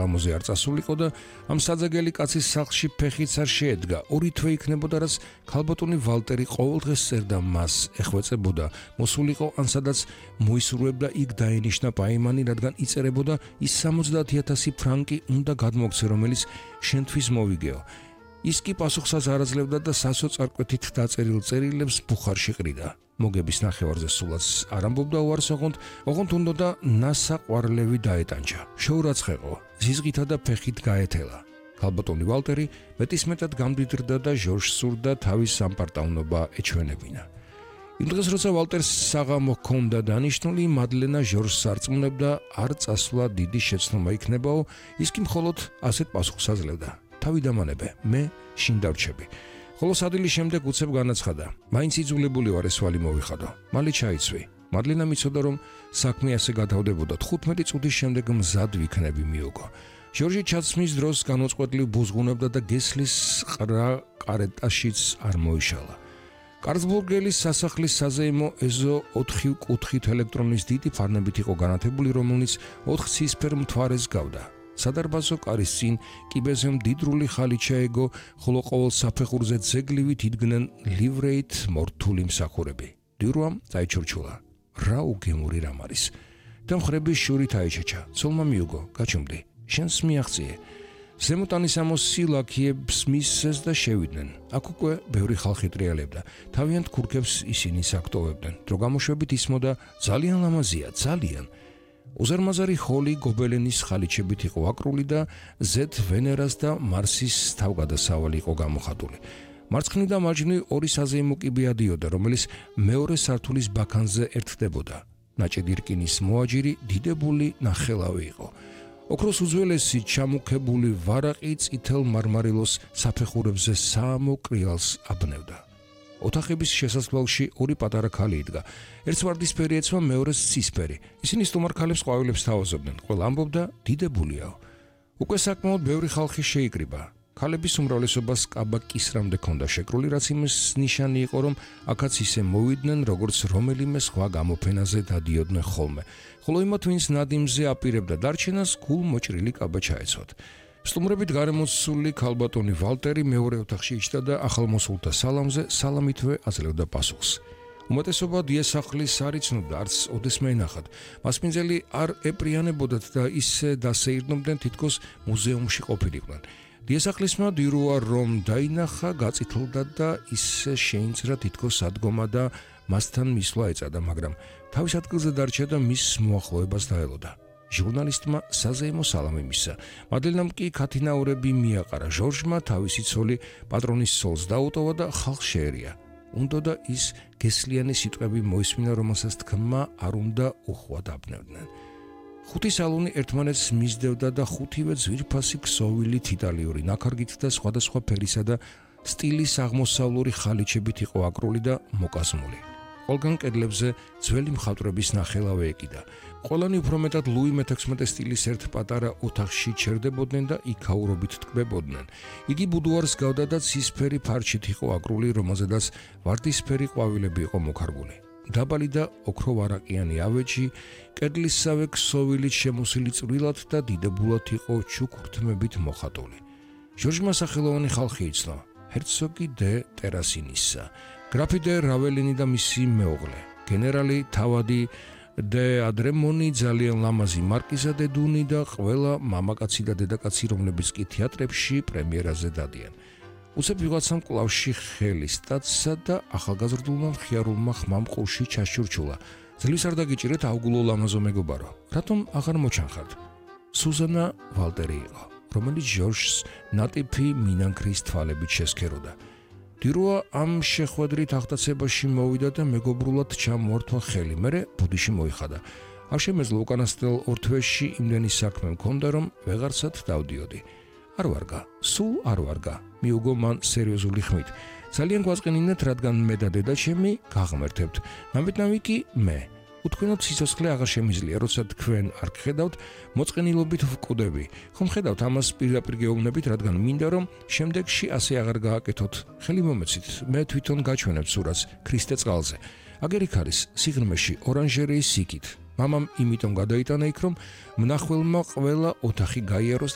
საღამოზე არ წასულიყო და ამ საძაგელი კაცის სახლში ფეხიც არ შეედგა. ორი თვე იქნებოდა, რაც ქალბატონი ვალტერი ყოველდღეს წერდა მას, ეხვეწებოდა, მოსულიყო ან სადაც მოისურვებდა იქ დაენიშნა პაიმანი, რადგან იწერებოდა ის 70,000 ფრანკი უნდა გადმოგცე, რომელიც შენთვის მოვიგეო. ის კი პასუხსაც არ აძლევდა და სასოწარკვეთით დაწერილ წერილებს ბუხარში ყრიდა. მოგების ნახევარზე სულაც არ ამბობდა უარს, ოღონდ უნდა ნასაყვარლევი დაეტანჯა. შეურაცხეყო, ზიზღითა და ფეხით გაეთელა. ქალბატონი ვალტერი მეტისმეტად გამდიდრდა და ჟორჟს სურდა თავის სამპარტავნობა ეჩვენებინა. იმ დღეს, როცა ვალტერს საღამო ჰქონდა დანიშნული, მადლენა ჟორჟს არწმუნებდა, არ წასვლა დიდი შეცნობა იქნებაო, ის კი მხოლოდ ასეთ პასუხს აძლევდა. თავი დამანებე, მე შინ დავრჩები. ხოლო სადილის შემდეგ უცებ განაცხადა, მაინც იძულებული ვარ ეს ვალი მოვიხადო. მალე ჩაიცვი. მადლენა მიცოდა, რომ საქმე ასე გათავდებოდა. 15 წუთის შემდეგ მზად ვიქნები მიუგო. ჟორჟი ჩაცმის დროს განუწყვეტლივ ბუზღუნებდა და გესლის ყრა კარეტაშიც არ მოიშალა. კარლსბურგელის სასახლის საზეიმო ეზო 4 კუთხით ელექტრონის დიდი ფარნებით იყო განათებული, რომელნიც 4 ცისფერ მთვარეს გავდა. სადარბაზო კარის წინ კიბეზე მდიდრული ხალი ჩაეგო, ხოლო ყოველ საფეხურზე ძეგლივით იდგნენ ლივრეით მორთული მსახურები. დიურვამ წაიჩურჩულა. რა უგემური რამ არის? და მხრების შურით აიჩეჩა. ცოლმა მიუგო, გაჩუმდი. შენს მიაღწიე. ზემოტანის ამოსი ლაქიებს მისცეს და შევიდნენ. აქ უკვე ბევრი ხალხი ტრიალებდა. თავიანთ ქურქებს ისინი საქმოვებდნენ. დრო გამოშვებით ისმოდა, ძალიან ლამაზია, ძალიან. უზარმაზარი ხოლი გობელენის ხალიჩებით იყო აკრული და ზედ ვენერას და მარსის თავგადასავალი იყო გამოხატული. მარცხნივ და მარჯვნივ ორი საზეიმო კიბე ადიოდა, რომელიც მეორე სართულის ბაქანზე ერთდებოდა. ნაჭედი რკინის მოაჯირი დიდებული ნახელავი იყო. ოქროს უძველესი ჩამუქებული ვარაყი წითელ მარმარილოს საფეხურებზე საამო კრიალს აბნევდა. ოთახების შესასვლელში ორი პატარა ქალი იდგა. ერთს ვარდისფერი ეცვა, მეორეს ცისფერი. ისინი სტუმარ ქალებს ყვავილებს თავაზობდნენ. ყველა ამბობდა, დიდებულიაო. უკვე საკმაოდ ბევრი ხალხი შეიკრიბა. ქალების უმრავლესობას კაბა კისრამდე ჰქონდა შეკრული, რაც იმის ნიშანი იყო, რომ აქაც ისე მოვიდნენ, როგორც რომელიმე სხვა გამოფენაზე დადიოდნენ ხოლმე. ხოლო იმათ, ვინც ნადიმზე აპირებდა დარჩენას, გულ მოჭრილი კაბა ჩაეცვათ. სტუმრებით გარემოსული ქალბატონი ვალტერი მეორე ოთახში იჯდა და ახალმოსულთა სალამზე სალამითვე აძლევდა პასუხს. უმეტესობა დიასახლის არ იცნობდა, არც ოდესმე ენახათ. მასპინძელი არ ეპრიანებოდათ და ისე დასეირნობდნენ, თითქოს მუზეუმში ყოფილიყვნენ. დიასახლისმა დიურვა რომ დაინახა, გაწითლდა და ისე შეინცრა თითქოს ადგომა და მასთან მისვლა ეწადა, მაგრამ თავის ადგილზე დარჩა და მის მოახლოებას დაელოდა. ჟურნალისტმა საზეიმო სალამი მისცა. მადლენამ კი ქათინაურები მიაყარა. ჟორჟმა თავისი ცოლი პატრონის ცოლს დაუტოვა და ხალხს შეერია. უნდა ის გესლიანი სიტყვები მოისმინა, რომელსაც თქმა არ უნდა უხვად აბნევდნენ. 5 სალონი ერთმანეთს მისდევდა და 5-ვე ძვირფასი ქსოვილი იტალიური ნაქარგით და სხვადასხვა ფერისა და სტილის აღმოსავლური ხალიჩებით იყო აკრული და მოკაზმული. ყველგან კედლებზე ძველი მხატვრების ნახელავი ეკიდა. ყველანი უფრო მეტად ლუი მე-16 სტილის ერთ პატარა ოთახში ჩერდებოდნენ და იქაურობით ტკბებოდნენ. იგი ბუდუარს გავდა და ცისფერი ფარჩით იყო აკრული, რომელზედაც ვარდისფერი ყვავილები იყო მოქარგული. დაბალი და ოქროვარაყიანი ავეჯი, კედლისსავე ქსოვილით შემოსილი წვრილად და დიდებულად იყო ჩუქურთმებით მოხატული. ჟორჟმა სახელოვანი ხალხი იცნო, ჰერცოგი დე ტერასინისა, გრაფი დე რაველინი და მისი მეუღლე, გენერალი თავადი დე ადრემონი, ძალიან ლამაზი მარკიზა დე დუნი და ყველა მამაკაცი და დედაკაცი, რომლებიც კი თეატრებში პრემიერაზე დადიან. უცებ ვიღაცამ კლავში ხელი სტაცსა და ახალგაზრდულმა მხიარულმა ხმამ ყურში ჩაშურჩულა. ძლივს არ დაგიჭირეთ, აუგულო ლამაზო მეგობარო, რატომ აღარ მოჩანხართ? სუზანა ვალტერი იყო, რომელიც ჟორჟს ნატიფი მინანქრის თვალებით შესქეროდა. დიურვა ამ შეხვედრით აღტაცებაში მოვიდა და მეგობრულად ჩამოართვა ხელი, მერე ბუდიში მოიხადა. არ შემეძლო უკანასკნელ 2 თვეში იმდენი საქმე მქონდა, რომ ვეღარცად დავდიოდი. არ ვარგა, სულ არ ვარგა, მიუგო მან სერიოზული ხმით. ძალიან გვაწყენინეთ, რადგან მე და დედა ჩემი გაღმერთებთ. ნამდვილად კი მე. უთქვინოთ, სიცოცხლე აღარ შემიძლია, როცა თქვენ არ გხედავთ, მოწყენილობით ვკვდები. ხომ ხედავთ ამას პირდაპირ გეუბნებით, რადგან მინდა რომ შემდეგში ასე აღარ გააკეთოთ. ხელი მომეცით, მე თვითონ გაჩვენებ სურათს ქრისტე წყალზე. აგერ იქ არის სიღრმეში ორანჟერეის სიკით. მამამ იმიტომ გადაიტანა იქ, რომ მნახველმა ყველა ოთახი გაიაროს